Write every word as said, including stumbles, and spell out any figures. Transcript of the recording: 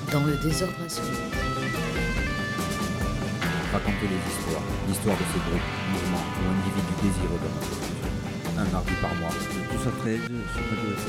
Dans le désordre absolu. Raconter les histoires, l'histoire de ces groupes, mouvements ou individus désireux de notre culture. Un mardi par mois. Tous après sur Radio F M.